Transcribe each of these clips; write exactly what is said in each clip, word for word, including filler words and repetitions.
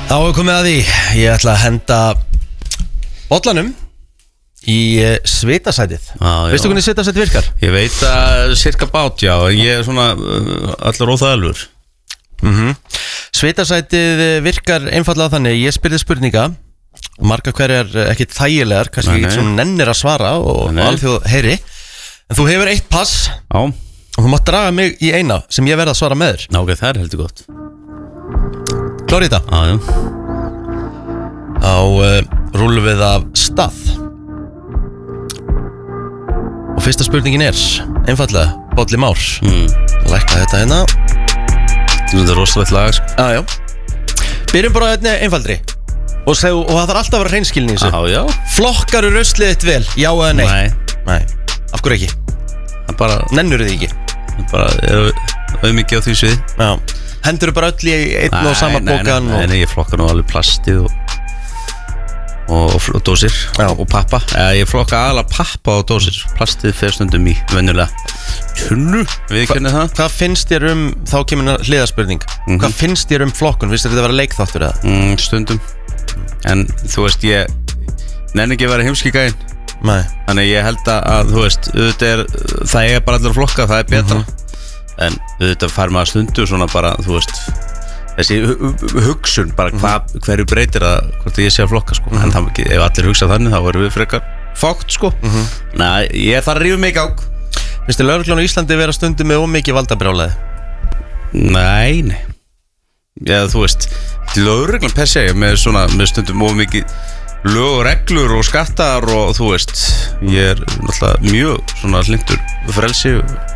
Þá er komið að því. Ég ætla að henda bollanum í svitasætið. Veistu hvernig svitasætið virkar? Ég veit að cirka bát, já. Ég er svona uh, allur óþægilegur. mm-hmm. Svitasætið virkar einfallega þannig. Ég spyrði spurninga, margar hverjar ekki þægilegar, kannski ekki svona nennir að svara og, og alþjóð heyri. En þú hefur eitt pass. Já. Og þú mátt draga mig í eina sem ég verð að svara með þér. Já, ok, það er heldur gott. Klár í þetta? Já, já. Þá uh, rúlum við af stað. Og fyrsta spurningin er einfallega, Bolli Már. mm. Lækka þetta hérna. Þetta er rosalegt lag, sko. Já, já. Byrjum bara hérna einfaldri. Og, seg, og það þarf alltaf að vera hreinskilni í þessu. Já, já. Flokkar eru ruslið þitt vel, já eða nei? Nei. Nei. Af hverju ekki? Það bara... Nennur þið ekki? Það bara er auðmikið á því svið. Já. Hendur þú bara öll í einn og sama bókan? Nei, nei, nei, ég flokka nú alveg plastið og, og, og, og dósir. Já. Og pappa. Eða, ég flokka aðalega pappa og dósir. Plastið fer stundum í venjulega tunnu, við kennum það. Hvað finnst þér um, þá kemur hliðarspurning, mm-hmm. Hvað finnst þér um flokkun? Finnst þér þetta að vera leikþáttur eða? Mm, stundum. En þú veist, ég nenni ekki að vera heimskikæinn. Nei. Þannig ég held að, þú veist, er, það er bara allir að flokka, það er betra. Mm-hmm. En auðvitað fær maður stundu svona bara, þú veist, þessi hugsun bara hva, hverju breytir það hvort ég sé að flokka, sko. Mm-hmm. En það, ef allir hugsa þannig, þá erum við frekar fátt, sko. Mm-hmm. Nei, ég þarf að rífa mig í gang. Finnst þið lögreglan á Íslandi vera stundu með ómikið valdabrjálæði? Nei, nei. Já, þú veist, lögreglan per se með svona, með stundum ómikið lög og reglur og skattar og þú veist, ég er náttúrulega mjög svona hlindur frelsi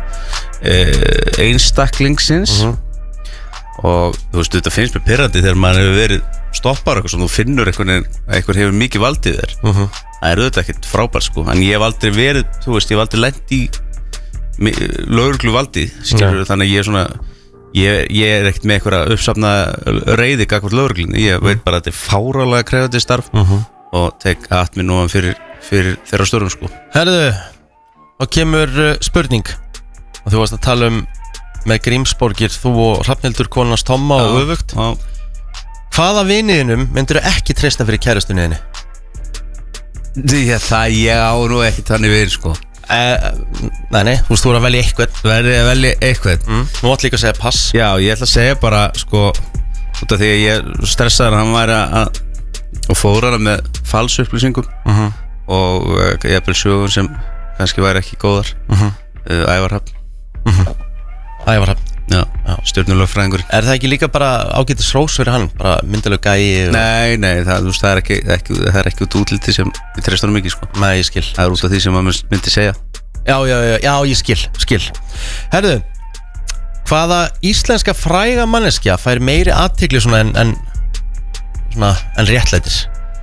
einstaklingsins. Mm-hmm. Og þú veist, þetta finnst mér pirrandi þegar maður hefur verið stoppar eitthvað sem þú finnur einhvern veginn, einhver hefur mikið valdið þér. Mm-hmm. Það er auðvitað ekkert frábært, sko, en ég hef aldrei verið, þú veist, ég hef aldrei lent í lögreglu valdið, skilur, mm. Þannig ég er svona ég, ég er ekkert með eitthvað uppsafna reiði gagvart lögreglunni, ég veit bara að þetta er fáralega krefandi starf. Mm-hmm. Og tek að mér núan fyrir, fyrir þeirra störfum, sko. Herðu, og kemur uh, spurning. Og þú varst að tala um með Grímsborgir, þú og Hrafnhildur konans Tomma og öfugt. Já. Hvaða viniðinum myndirðu ekki treysta fyrir kærustunniðinni? Já, það ég á nú ekki þannig við, sko. Uh, nei, nei, þú veist, þú er að velja eitthvað. Þú er að velja eitthvað. Mm. Nú ætla líka að segja pass. Já, ég ætla að segja bara, sko, út af því að ég stressaði að hann væri að og fór hana með falsupplýsingum. Uh-huh. Og uh, ég hef sögur sem kannski væri ekki góðar. Uh-huh. uh, Ævarhafn. uh-huh. Ævarhafn. Já, Já. Stjörnulögfræðingur. Er það ekki líka bara ágætis rós fyrir hann? Bara myndaleg gæi og... Nei, nei, það, veist, það er ekki, ekki það er ekki út útliti sem við treystum mikið, sko. Nei, ég skil. Það er út af því sem maður myndi segja. Já, já, já, já, ég skil, skil. Herðu, hvaða íslenska fræga manneskja fær meiri athygli svona en, en svona, en réttlætis?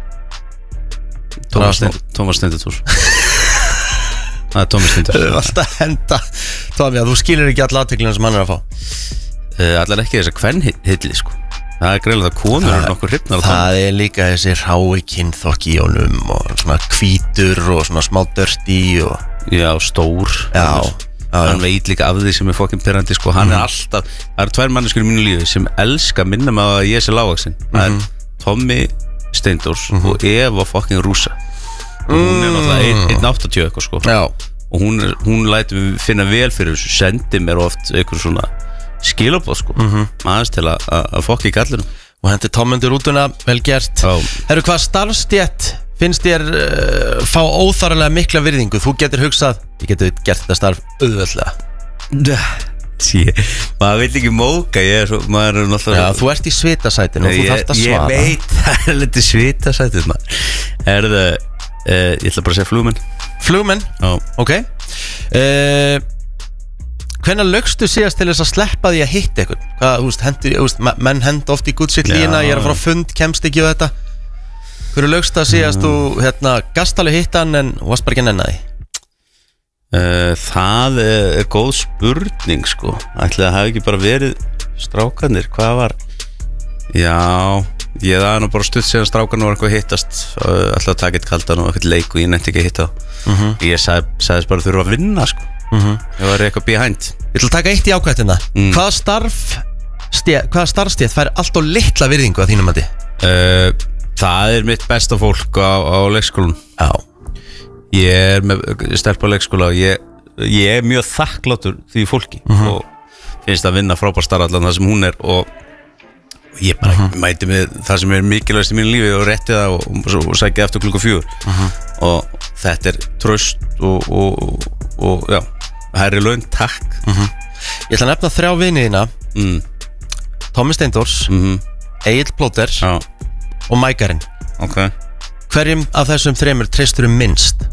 Tómas Steindatúr. Það er Tómas Steindatúr. Það er alltaf að henda Tómi, að þú skilur ekki alla athygli sem hann er að fá. uh, Allar ekki þess að kvennhilli, sko. Það er greiðlega að konur er nokkur hrifnar. Það er líka þessi rái kynþokki í honum og svona hvítur og svona smá dörti og... Já, stór. Já, já. Hann veit líka af því sem er fokkin pirrandi, sko. Hann mm. er alltaf, það eru tvær manneskur í mínu lífi sem elska minna með að ég sé lágvaxinn. Það er mm. Tommi Steindórs mm-hmm. og Eva fokkin Rúsa. Og hún er náttúrulega einn áttatíu eitthvað, sko. Já. Og hún, er, hún lætur mig finna vel fyrir þessu. Sendi mér oft eitthvað svona skilabóð, sko. Mm-hmm. Aðeins til að, að fokki í kallinu. Og hendi Tommundur rútuna, vel gert. Já. Herru, hvað starfstétt finnst þér uh, fá óþarlega mikla virðingu? Þú getur hugsað, ég getur gert þetta starf auðveldlega. Sí, maður vil ekki móka, ég er svo, maður er náttúrulega... Já, þú ert í svitasætinu og þú þarft að svara. Ég veit, það er litið svitasætinu, maður. Er það, uh, ég ætla bara að segja flugmenn. Flugmenn? Já. Ok. Uh, hvenær lögstu síðast til þess að sleppa því að hitta eitthvað? Hvað, þú veist, hendur, þú veist, menn hend oft í gútsitt lína, ég er að fara á fund, kemst ekki á þetta. Hverju lögstu að síðast þú, hérna, gast alveg hitta hann en varst bara ekki að nenna því? Uh, það er, er góð spurning, sko. Ætli það hafi ekki bara verið strákanir, hvað var? Já, ég það er nú bara stutt síðan strákanir var eitthvað að hittast, uh, ætla að taka eitt kaldan og eitthvað leik og ég nefndi ekki að hitta það. uh-huh. Ég sag, sagðist bara þurfa að vinna, sko. uh-huh. Ég var eitthvað behind. Ég ætla að taka eitt í ákvættina. mm. Hvaða starf stétt, hvaða starfstétt fær allt og litla virðingu að þínum að þið? uh, Það er mitt besta fólk á, á leikskólan. Já. Ég er með stelpa leikskóla og ég, ég er mjög þakklátur því fólki mm-hmm. og finnst að vinna frábær starf allan það sem hún er og ég bara mm-hmm. mæti með það sem er mikilvægst í mínu lífi og rétti það og, og, og sækja eftir klukka fjögur mm-hmm. og þetta er traust og, og, og já, hærri laun, takk mm-hmm. Ég ætla að nefna þrjá vini þína mm. Tommi Steindors mm-hmm. Egill Plóter já. Og Mækarinn okay. Hverjum af þessum þremur treystur um minnst?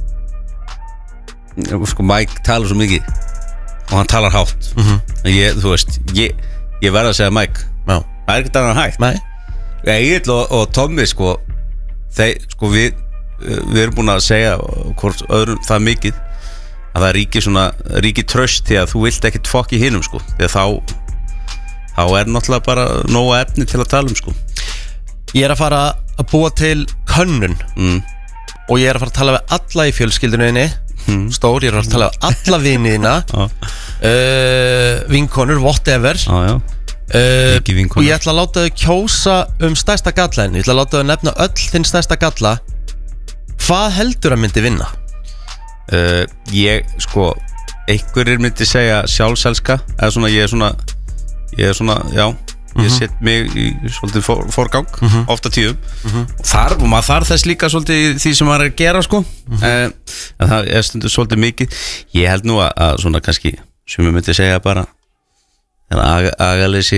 Sko, Mike talar svo mikið og hann talar hátt mm-hmm. ég, þú veist, ég, ég verð að segja Mike já. Það er ekkert annað hægt Nei. Egill og, og Tommi sko, þeir, sko við, við erum búin að segja hvort öðrum það mikið að það ríkir svona ríkir tröst því að þú vilt ekkert fokk í hinum sko, því að þá þá er náttúrulega bara nóga efni til að tala um sko. Ég er að fara að búa til könnun mm. og ég er að fara að tala við alla í fjölskylduninni mm. stór, ég er að tala við alla viniðina uh, vinkonur, whatever ah, já. Uh, og ég ætla að láta þau kjósa um stærsta gallan. Ég ætla að láta þau nefna öll þinn stærsta galla. Hvað heldur að myndi vinna? Uh, ég, sko einhverjir myndi segja sjálfselska eða svona, ég er svona ég er svona, já mm-hmm. ég set mig í svolítið for, forgang mm-hmm. ofta tíðum mm-hmm. og þar, og maður þarf þess líka svolítið í því sem maður er að gera sko mm-hmm. uh, en það er stundur svolítið mikið. Ég held nú að, að svona kannski sem ég myndi segja bara agaleysi